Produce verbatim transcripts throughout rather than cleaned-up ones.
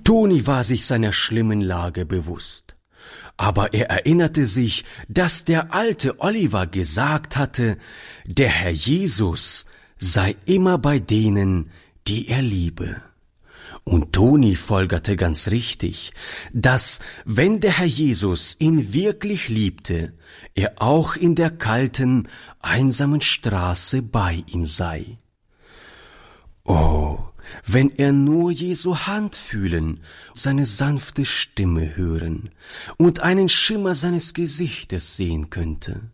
Toni war sich seiner schlimmen Lage bewusst. Aber er erinnerte sich, dass der alte Oliver gesagt hatte, der Herr Jesus sei immer bei denen, die er liebe. Und Toni folgerte ganz richtig, dass, wenn der Herr Jesus ihn wirklich liebte, er auch in der kalten, einsamen Straße bei ihm sei. Oh, wenn er nur Jesu Hand fühlen, seine sanfte Stimme hören und einen Schimmer seines Gesichtes sehen könnte.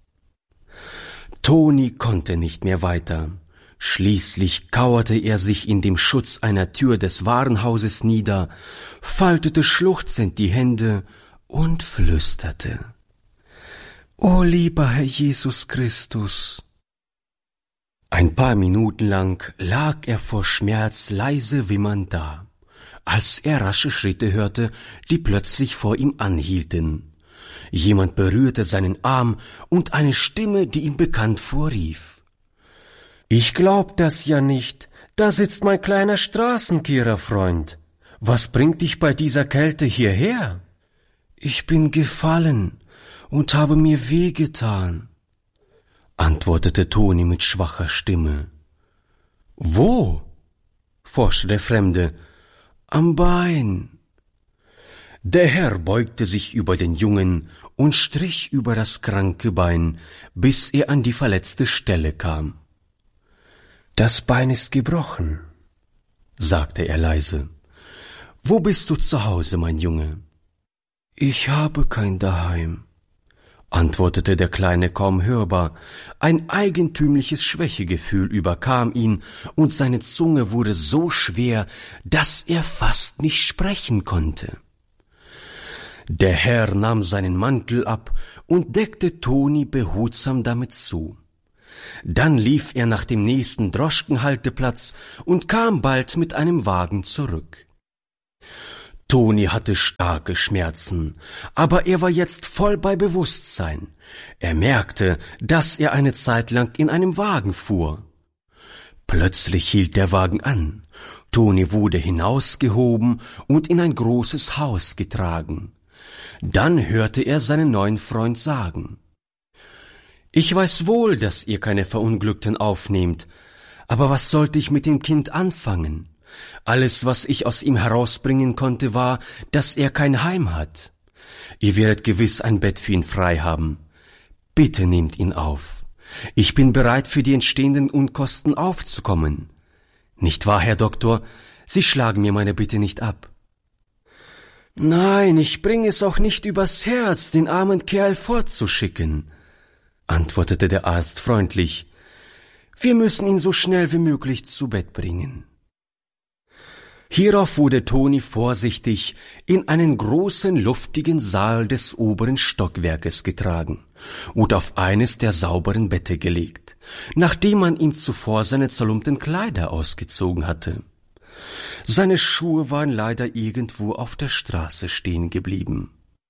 Toni konnte nicht mehr weiter. Schließlich kauerte er sich in dem Schutz einer Tür des Warenhauses nieder, faltete schluchzend die Hände und flüsterte: »O lieber Herr Jesus Christus!« Ein paar Minuten lang lag er vor Schmerz leise wimmernd da, als er rasche Schritte hörte, die plötzlich vor ihm anhielten. Jemand berührte seinen Arm und eine Stimme, die ihm bekannt vorrief: »Ich glaub das ja nicht. Da sitzt mein kleiner Straßenkehrer-Freund. Was bringt dich bei dieser Kälte hierher?« »Ich bin gefallen und habe mir wehgetan«, antwortete Toni mit schwacher Stimme. »Wo?« forschte der Fremde. »Am Bein.« Der Herr beugte sich über den Jungen und strich über das kranke Bein, bis er an die verletzte Stelle kam. »Das Bein ist gebrochen«, sagte er leise. »Wo bist du zu Hause, mein Junge?« »Ich habe kein Daheim«, antwortete der Kleine kaum hörbar. Ein eigentümliches Schwächegefühl überkam ihn, und seine Zunge wurde so schwer, dass er fast nicht sprechen konnte. Der Herr nahm seinen Mantel ab und deckte Toni behutsam damit zu. Dann lief er nach dem nächsten Droschkenhalteplatz und kam bald mit einem Wagen zurück. Toni hatte starke Schmerzen, aber er war jetzt voll bei Bewusstsein. Er merkte, dass er eine Zeit lang in einem Wagen fuhr. Plötzlich hielt der Wagen an. Toni wurde hinausgehoben und in ein großes Haus getragen. Dann hörte er seinen neuen Freund sagen: »Ich weiß wohl, dass ihr keine Verunglückten aufnehmt, aber was sollte ich mit dem Kind anfangen? Alles, was ich aus ihm herausbringen konnte, war, dass er kein Heim hat. Ihr werdet gewiss ein Bett für ihn frei haben. Bitte nehmt ihn auf. Ich bin bereit, für die entstehenden Unkosten aufzukommen. Nicht wahr, Herr Doktor? Sie schlagen mir meine Bitte nicht ab.« »Nein, ich bringe es auch nicht übers Herz, den armen Kerl fortzuschicken«, antwortete der Arzt freundlich. »Wir müssen ihn so schnell wie möglich zu Bett bringen.« Hierauf wurde Toni vorsichtig in einen großen, luftigen Saal des oberen Stockwerkes getragen und auf eines der sauberen Bette gelegt, nachdem man ihm zuvor seine zerlumpten Kleider ausgezogen hatte. Seine Schuhe waren leider irgendwo auf der Straße stehen geblieben.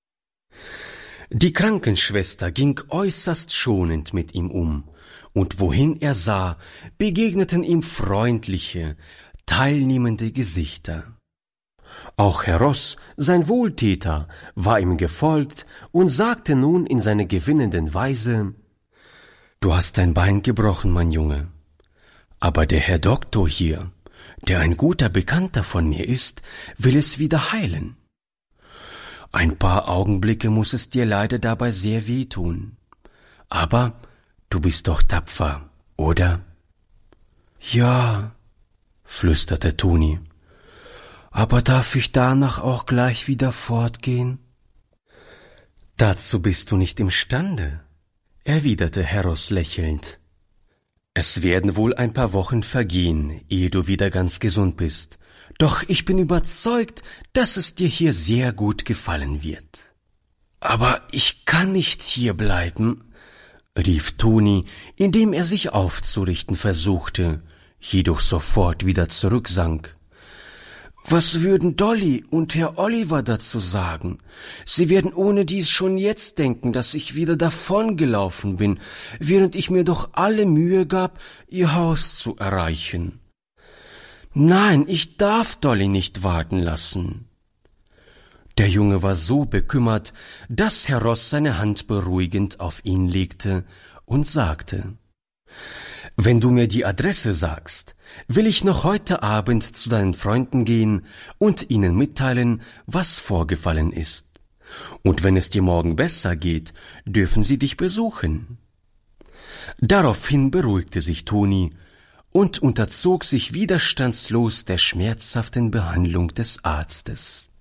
Die Krankenschwester ging äußerst schonend mit ihm um, und wohin er sah, begegneten ihm freundliche, teilnehmende Gesichter. Auch Herr Ross, sein Wohltäter, war ihm gefolgt und sagte nun in seiner gewinnenden Weise: »Du hast dein Bein gebrochen, mein Junge, aber der Herr Doktor hier, der ein guter Bekannter von mir ist, will es wieder heilen. Ein paar Augenblicke muß es dir leider dabei sehr wehtun. Aber du bist doch tapfer, oder?« »Ja«, flüsterte Toni. »Aber darf ich danach auch gleich wieder fortgehen?« »Dazu bist du nicht imstande«, erwiderte Herr Ross lächelnd. »Es werden wohl ein paar Wochen vergehen, ehe du wieder ganz gesund bist. Doch ich bin überzeugt, dass es dir hier sehr gut gefallen wird.« »Aber ich kann nicht hier bleiben«, rief Toni, indem er sich aufzurichten versuchte, jedoch sofort wieder zurücksank. »Was würden Dolly und Herr Oliver dazu sagen? Sie werden ohne dies schon jetzt denken, dass ich wieder davongelaufen bin, während ich mir doch alle Mühe gab, ihr Haus zu erreichen.« Nein, ich darf Dolly nicht warten lassen. Der Junge war so bekümmert, dass Herr Ross seine Hand beruhigend auf ihn legte und sagte: »Wenn du mir die Adresse sagst, will ich noch heute Abend zu deinen Freunden gehen und ihnen mitteilen, was vorgefallen ist. Und wenn es dir morgen besser geht, dürfen sie dich besuchen.« Daraufhin beruhigte sich Toni und unterzog sich widerstandslos der schmerzhaften Behandlung des Arztes.